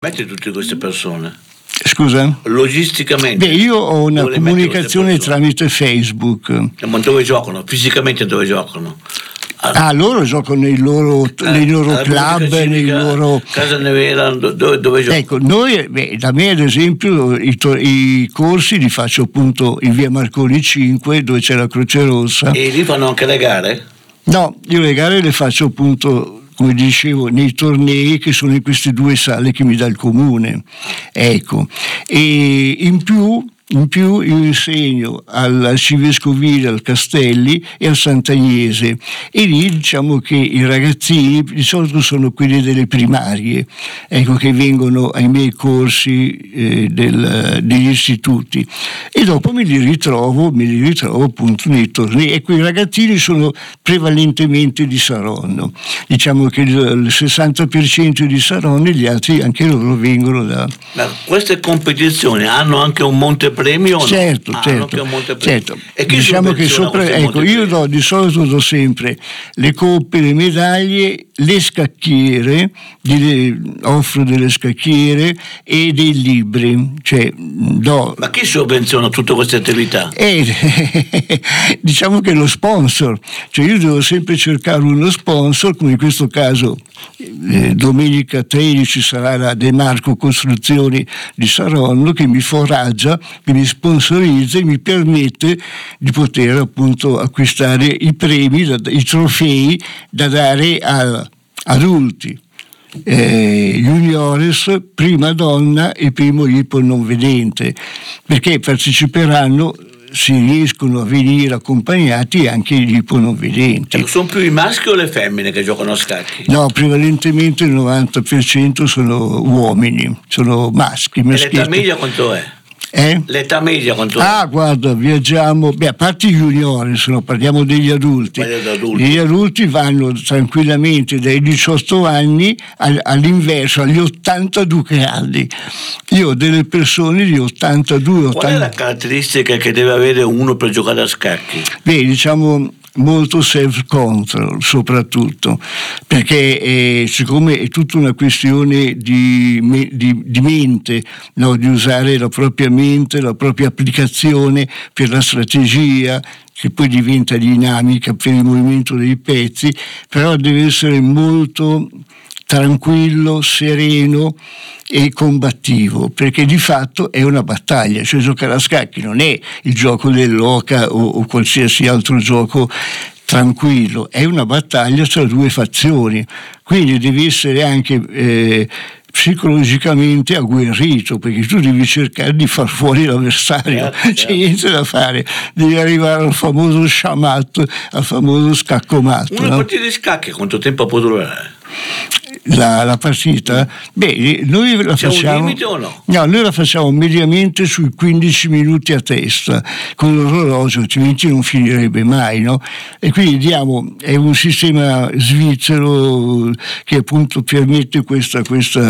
Metti tutte queste persone? Scusa? Logisticamente? Beh, io ho una comunicazione tramite Facebook. Ma dove giocano? Fisicamente dove giocano? Loro giocano nei loro club, nei loro... Casa Nevera, dove giocano? Ecco, da me ad esempio i corsi li faccio appunto in via Marconi 5, dove c'è la Croce Rossa. E lì fanno anche le gare? No, io le gare le faccio appunto, come dicevo, nei tornei che sono in queste due sale che mi dà il comune. Ecco, e in più io insegno all'Arcivescovile, al Castelli e al Sant'Agnese, e lì diciamo che i ragazzini di solito sono quelli delle primarie, ecco, che vengono ai miei corsi degli istituti, e dopo me li ritrovo appunto nei tornei. Ecco, i ragazzini sono prevalentemente di Saronno, diciamo che il 60% di Saronno, e gli altri anche loro vengono da... Ma queste competizioni hanno anche un montepremi o no? Certo. E chi diciamo che io di solito do sempre le coppe, le medaglie, le scacchiere, offro delle scacchiere e dei libri, Ma chi sovvenziona tutte queste attività? Diciamo che lo sponsor, io devo sempre cercare uno sponsor, come in questo caso domenica 13 sarà la De Marco Costruzioni di Saronno, che mi foraggia, che mi sponsorizza e mi permette di poter appunto acquistare i premi, i trofei da dare a adulti, juniores, prima donna e primo ippo non vedente, perché parteciperanno, si riescono a venire accompagnati anche gli ippo non vedenti. Sono più i maschi o le femmine che giocano a scacchi? No, prevalentemente il 90% sono uomini, sono maschi. E l'età media quanto è? L'età media quanto è? Guarda, viaggiamo, a parte i juniori, parliamo degli adulti. Gli adulti vanno tranquillamente dai 18 anni all'inverso, agli 82 anni. Io ho delle persone di 82. Qual è la caratteristica che deve avere uno per giocare a scacchi? Diciamo molto self-control soprattutto, perché siccome è tutta una questione di mente, no? Di usare la propria mente, la propria applicazione per la strategia, che poi diventa dinamica per il movimento dei pezzi, però deve essere molto tranquillo, sereno e combattivo, perché di fatto è una battaglia, giocare a scacchi non è il gioco dell'oca o qualsiasi altro gioco tranquillo, è una battaglia tra due fazioni, quindi devi essere anche psicologicamente agguerrito, perché tu devi cercare di far fuori l'avversario, c'è niente da fare, devi arrivare al famoso sciamat, al famoso scaccomatto. Una partita di scacchi quanto tempo può durare? La partita? Noi la facciamo. C'è un limite o no? No, noi la facciamo mediamente sui 15 minuti a testa, con l'orologio, altrimenti non finirebbe mai, no? E quindi è un sistema svizzero che appunto permette questa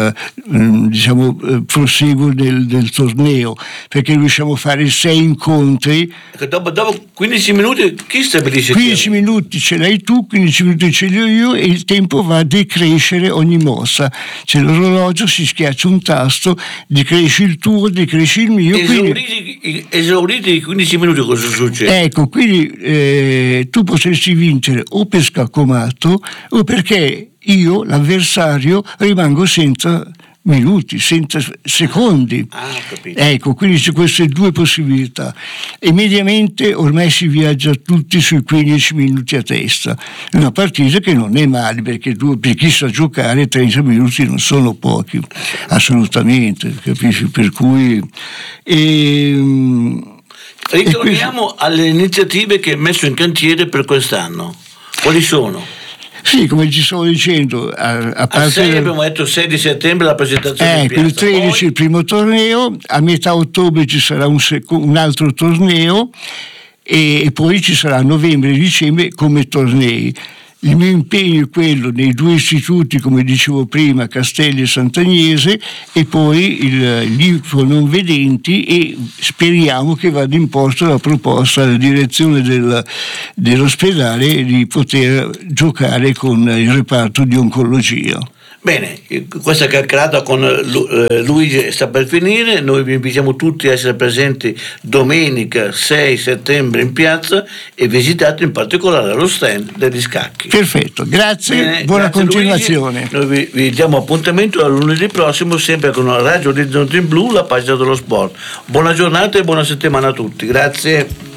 proseguo del torneo, perché riusciamo a fare 6 incontri. Dopo 15 minuti chi stabilisce? 15 minuti ce l'hai tu, 15 minuti ce li ho io, e il tempo va a decrescere ogni mossa. C'è l'orologio, si schiaccia un tasto, decresce il tuo, decresce il mio. Esauriti i 15 minuti, cosa succede? Ecco, quindi tu potresti vincere o per scaccomatto o perché io, l'avversario, rimango senza minuti, senza secondi. Ecco, quindi c'è queste due possibilità, e mediamente ormai si viaggia tutti sui 15 minuti a testa. È una partita che non è male, perché per chi sa giocare 30 minuti non sono pochi, assolutamente, capisci? Per cui ritorniamo alle iniziative che hai messo in cantiere per quest'anno. Quali sono? Sì, come ci stavo dicendo, a parte abbiamo detto 6 di settembre la presentazione in piazza. Il 13 il primo torneo, a metà ottobre ci sarà un altro torneo, e poi ci sarà a novembre e dicembre come tornei. Il mio impegno è quello nei 2 istituti, come dicevo prima, Castelli e Sant'Agnese, e poi gli ippo non vedenti, e speriamo che vada in porto la proposta alla direzione dell'ospedale di poter giocare con il reparto di oncologia. Bene, questa chiacchierata con Luigi sta per finire. Noi vi invitiamo tutti a essere presenti domenica 6 settembre in piazza e visitate in particolare lo stand degli scacchi. Perfetto, grazie. Bene, buona grazie continuazione. Luigi. Noi vi diamo appuntamento a lunedì prossimo, sempre con Radio Orizzonte in Blu, la pagina dello sport. Buona giornata e buona settimana a tutti, grazie.